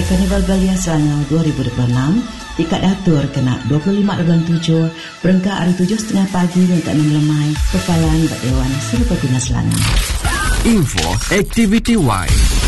Karnival Belia Selangor 2026 tiket atur kena 25.7 berengkak hari 7.30 pagi hingga 6 lemai Kefalan Dewan Serbaguna Selangor. Info Activity Y.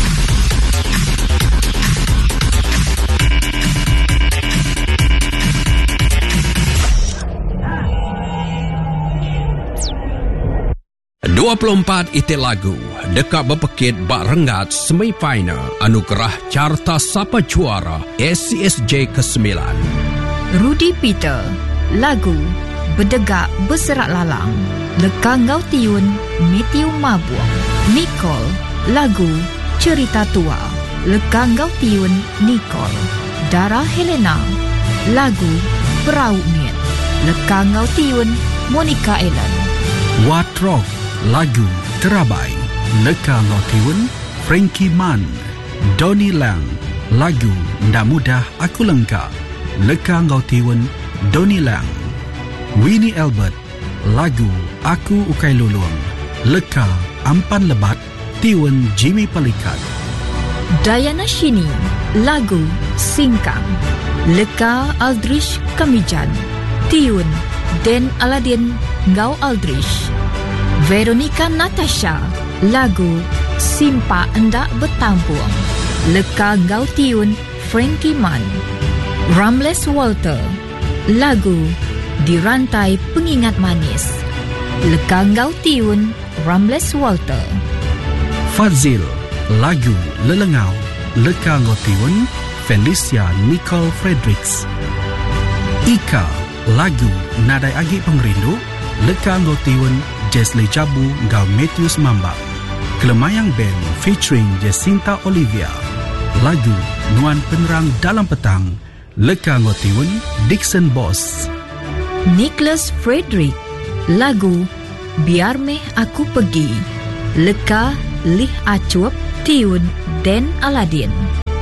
Empat ite lagu dekat berpekit bak rengat semi-final anugerah carta sapa juara SCSJ ke-9. Rudy Peter lagu Bedegak Berserak Lalang leka ngau tiun Matthew Mabuang. Nicole lagu Cerita Tua leka ngau tiun Nicole. Dara Helena lagu Perahu Miet leka ngau tiun Monica Ellen. Watrok lagu Terabai leka ngotiun Frankie Mann. Donnie Lang lagu Ndak Mudah Aku Lengkap leka ngotiun Donnie Lang. Winnie Albert lagu Aku Ukai Luluang leka Ampan Lebat tiun Jimmy Pelikat. Diana Shini lagu Singkang leka Aldrich Kamijan tiun Den Aladin Ngau Aldrich. Veronica Natasha lagu Simpa Endak Bertampung leka Ngau tiun Frankie Mann. Ramles Walter lagu Dirantai Pengingat Manis leka Ngau tiun Ramles Walter. Fazil lagu Lelengau leka Ngau tiun Felicia Nicole Fredericks. Ika lagu Nadai Agi Pengerindu leka Ngau tiun Jesli Jabu Ngau Matthews Mambak. Kelemayang Band featuring Jacinta Olivia lagu Nuan Penerang Dalam Petang leka Ngau tiun Dixon Boss. Nicholas Frederick lagu Biar Meh Aku Pergi leka Lih Acuap tiun Den Aladin.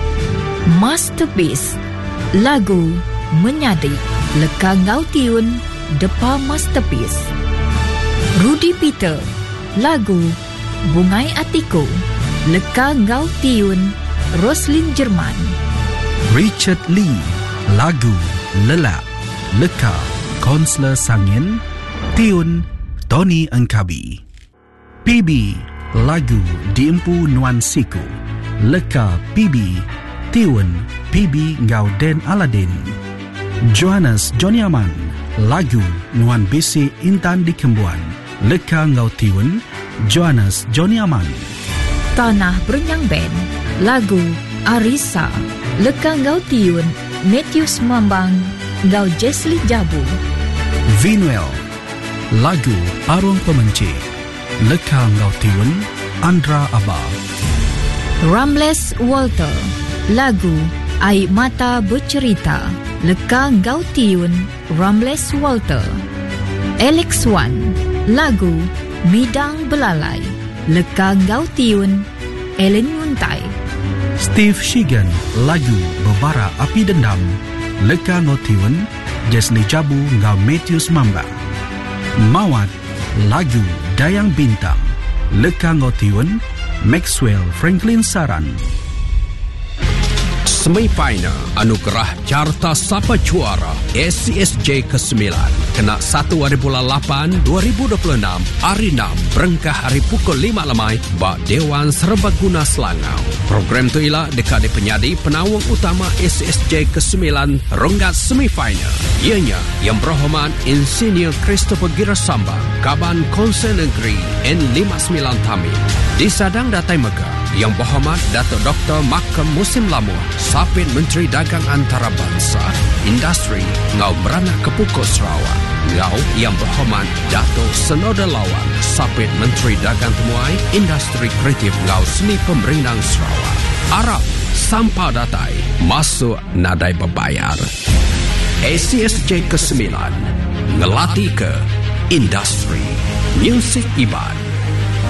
Masterpiece lagu Menyadik leka Ngau tiun Depa Masterpiece. Rudy Peter lagu Bungai Atiku leka Ngau tiun Roslyn Jerman. Richard Lee lagu Lelak leka Konsler Sangin tiun Tony Engkabi. PB lagu Diempu Nuan Siku leka PB tiun PB Ngau Den Aladin. Johannes Joniaman lagu Nuan Bisi Intan di Kembuan leka Ngau tiun Johannes Joniaman. Tanah Berenyang Band lagu Arisa leka Ngau tiun Matthews Mambang Ngau Jesli Jabu. Vinuel lagu Arung Pemenci leka Ngau tiun Andra Abah. Ramles Walter lagu Air Mata Bercerita leka Ngau tiun Ramles Walter. Alex Wan lagu Midang Belalai leka Ngau tiun Ellen Yuntai. Steve Shigan lagu Bebara Api Dendam leka Ngau tiun Jesli Jabu Ngau Matthews Mambang. Mawat lagu Dayang Bintang leka Ngau tiun Maxwell Franklin Saran. Semi-final anugerah carta sapa juara SCSJ ke-9 kena 1 hari bulan 8 2026 hari 6 berengkah hari pukul 5 lemai bak Dewan Serbaguna Selangor. Program tu ialah dekat penyadi penawang utama SCSJ ke-9 ronggat semi-final. Ianya yang berhormat Insinyur Christopher Girasambang Kaban Konsen Negeri N59 Tamil. Disadang Datai Megah yang berhormat Datuk Dr. Makam Musim Lamur Sapit Menteri Dagang Antarabangsa Industri Ngau Beranak Kepukul Sarawak. Ngau yang berhormat Datuk Senoda Lawan Sapit Menteri Dagang Temuai Industri Kreatif Ngau Seni Pemerinang Sarawak. Arab Sampah Datai masuk nadai berbayar. SCSJ ke-9 ngelatih ke industri muzik Iban.